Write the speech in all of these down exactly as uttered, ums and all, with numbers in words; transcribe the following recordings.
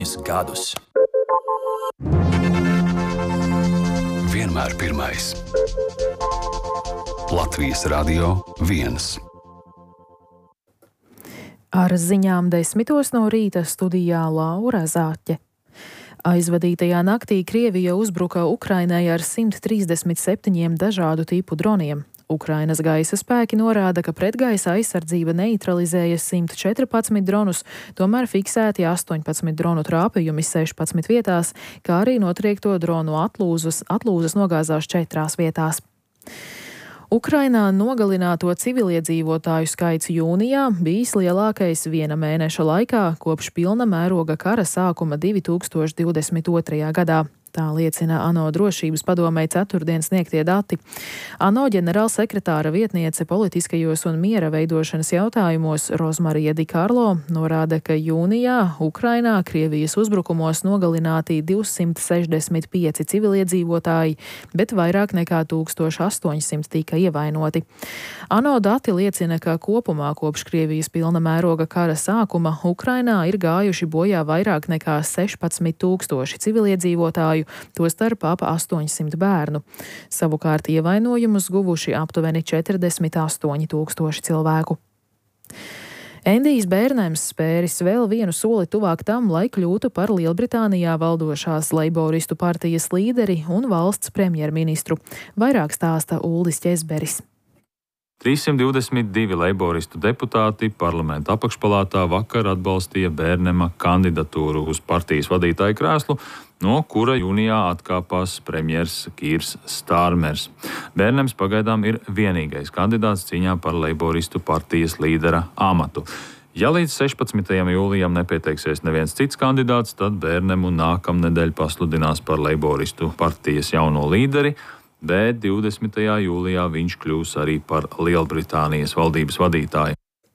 gadus. Vienmēr pirmais. Latvijas Radio viens. Ar ziņām desmitos no rīta studijā Laura Zāķe. Aizvadītajā naktī Krievija uzbruka Ukrainai ar simt trīsdesmit septiņiem dažādu tipu droniem. Ukrainas gaisa spēki norāda, ka pretgaisa aizsardzība neutralizēja simt četrpadsmit dronus, tomēr fiksēti astoņpadsmit dronu trāpījumi sešpadsmit vietās, kā arī notriekto dronu atlūzas, atlūzas nogāzās četrās vietās. Ukrainā nogalināto civiliedzīvotāju skaits jūnijā bijis lielākais viena mēneša laikā kopš pilna mēroga kara sākuma divi tūkstoši divdesmit otrajā gadā. Tā liecina ANO drošības padomei ceturtdien sniegtie dati. ANO ģenerālsekretāra vietniece politiskajos un miera veidošanas jautājumos Rozmarija Di Karlo norāda, ka jūnijā Ukrainā Krievijas uzbrukumos nogalināti divsimt sešdesmit pieci civiliedzīvotāji, bet vairāk nekā tūkstoš astoņsimt tika ievainoti. ANO dati liecina, ka kopumā kopš Krievijas pilna mēroga kara sākuma Ukrainā ir gājuši bojā vairāk nekā sešpadsmit tūkstoši civiliedzīvotāju, tostarp ap astoņsimt bērnu. Savukārt ievainojumus guvuši aptuveni četrdesmit astoņi tūkstoši cilvēku. Endijs Bērnems spēris vēl vienu soli tuvāk tam, lai kļūtu par Lielbritānijā valdošās Leiboristu partijas līderi un valsts premjerministru. Vairāk stāsta Uldis Ķezberis. trīssimt divdesmit divi leiboristu deputāti parlamenta apakšpalātā vakar atbalstīja Bērnema kandidatūru uz partijas vadītāju krēslu, no kura jūnijā atkāpās premjers Kīrs Stārmers. Bērnems pagaidām ir vienīgais kandidāts cīņā par leiboristu partijas līdera amatu. Ja līdz sešpadsmitajam jūlijam nepieteiksies neviens cits kandidāts, tad Bērnemu nākamnedēļ pasludinās par leiboristu partijas jauno līderi, bet divdesmitajā jūlijā viņš kļūs arī par Lielbritānijas valdības vadītāju.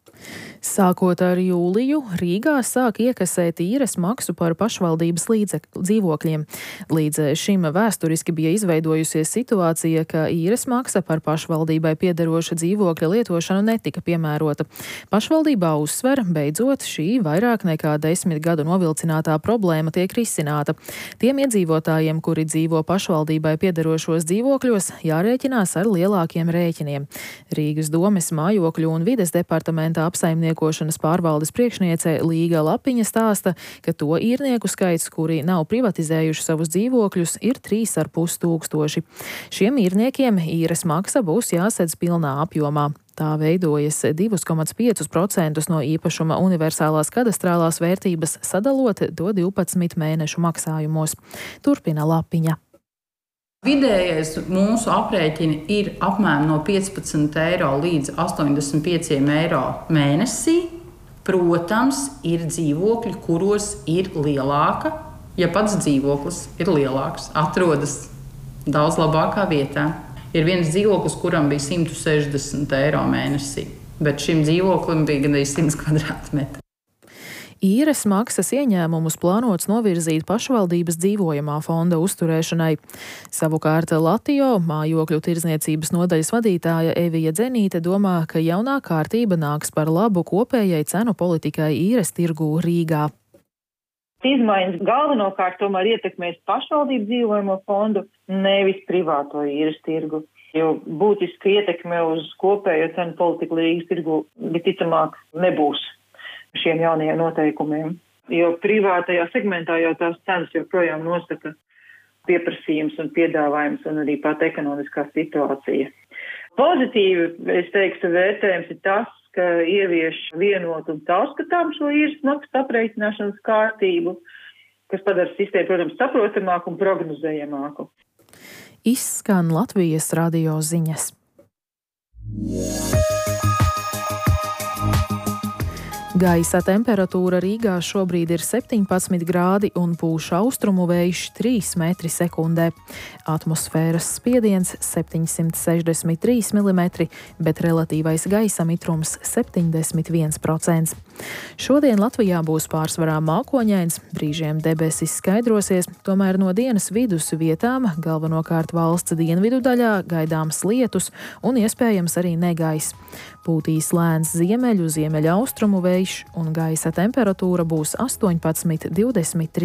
Sākot ar jūliju, Rīgā sāk iekasēt īres maksu par pašvaldības līdzek, dzīvokļiem. Līdz šim vēsturiski bija izveidojusies situācija, ka īres maksa par pašvaldībai piederoša dzīvokļa lietošanu netika piemērota. Pašvaldībā uzsver, beidzot, šī vairāk nekā desmit gadu novilcinātā problēma tiek risināta. Tiem iedzīvotājiem, kuri dzīvo pašvaldībai piederošos dzīvokļos, jārēķinās ar lielākiem rēķiniem. Rīgas domes mājokļu un vides departamenta apsaimnieku Košanas pārvaldes priekšniece Līga Lapiņa stāsta, ka to īrnieku skaits, kuri nav privatizējuši savus dzīvokļus, ir trīs ar pus tūkstoši. Šiem īrniekiem īres maksa būs jāsedz pilnā apjomā. Tā veidojas divi komats pieci procenti no īpašuma universālās kadastrālās vērtības, sadalot to divpadsmit mēnešu maksājumos. Turpina Lapiņa. Vidējais mūsu aprēķini ir apmēram no piecpadsmit eiro līdz astoņdesmit pieci eiro mēnesī. Protams, ir dzīvokļi, kuros ir lielāka, ja pats dzīvoklis ir lielāks, atrodas daudz labākā vietā. Ir viens dzīvoklis, kuram bija simt sešdesmit eiro mēnesī, bet šim dzīvoklim bija gandrīz simt kvadrātmetri. Īres maksas ieņēmumus plānots novirzīt pašvaldības dzīvojamā fonda uzturēšanai. Savukārt Latio mājokļu tirdzniecības nodaļas vadītāja Evija Dzenīte domā, ka jaunā kārtība nāks par labu kopējai cenu politikai īres tirgū Rīgā. Izmaiņas galvenokārt tomēr ietekmēs pašvaldību dzīvojamo fondu, nevis privāto īres tirgu. Jo būtiska ietekme uz kopējo cenu politiku Rīgas tirgu visticamāk nebūs šiem jaunajiem noteikumiem. Jo privātajā segmentā jau tās cenas joprojām nosaka pieprasījums un piedāvājums un arī pat ekonomiskā situācija. Pozitīvi, es teiktu, vērtējums ir tas, ka ievieš vienot un caurskatām šo īres maksu aprēķināšanas kārtību, kas padara sistēmu, protams, saprotamāku un prognozējamāku. Izskan Latvijas radio ziņas. Gaisa temperatūra Rīgā šobrīd ir septiņpadsmit grādi un pūš austrumu vējš trīs metri sekundē. Atmosfēras spiediens septiņsimt sešdesmit trīs milimetri, bet relatīvais gaisa mitrums septiņdesmit viens procents. Šodien Latvijā būs pārsvarā mākoņains, brīžiem debesis skaidrosies, tomēr no dienas vidus vietām, galvenokārt valsts dienvidu daļā, gaidāms lietus un iespējams arī negaiss. Pūtīs lēns ziemeļu, ziemeļaustrumu vējš un gaisa temperatūra būs astoņpadsmit līdz divdesmit trīs